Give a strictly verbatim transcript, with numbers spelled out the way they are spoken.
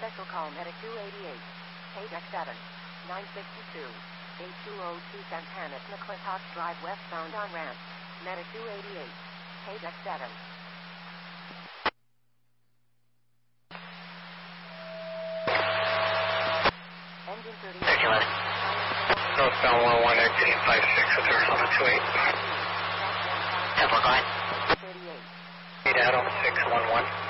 Special call Medic two eighty-eight. K D E C seven. nine sixty-two. eight two zero two Santana McClintock Drive westbound on ramp. Medic two eighty-eight. K D E C seven. Engine thirty-eight. Northbound one one eighteen five six with Arizona two eight. ten four, go ahead. thirty-eight. eight Adam six one one.